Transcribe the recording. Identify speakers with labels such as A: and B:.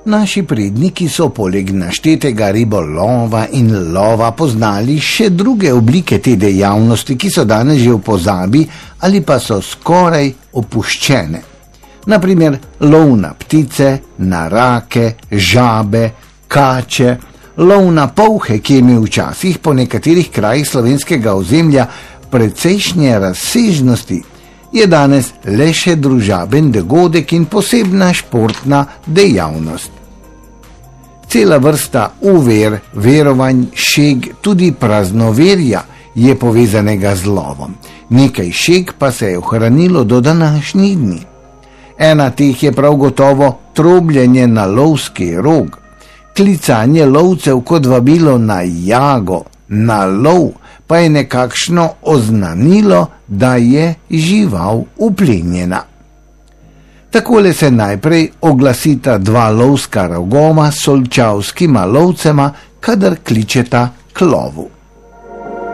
A: Naši predniki so poleg naštetega ribolova in lova poznali še druge oblike te dejavnosti, ki so danes že v pozabi ali pa so skoraj opuščene. Naprimer, lov na ptice, na rake, žabe, kače, lov na polhe, ki je imel včasih po nekaterih krajih slovenskega ozemlja precejšnje razsežnosti, je danes le še družaben dogodek in posebna športna dejavnost. Cela vrsta uver, verovanj, šeg, tudi praznoverja je povezanega z lovom. Nekaj šeg pa se je ohranilo do današnjih dni. Ena teh je prav gotovo trobljenje na lovski rog, klicanje lovcev kot vabilo na jago, na lov, pa je nekakšno oznanilo, da je žival uplenjena. Takole se najprej oglasita dva lovska rogoma s solčavskima lovcema, kadar kličeta k lovu.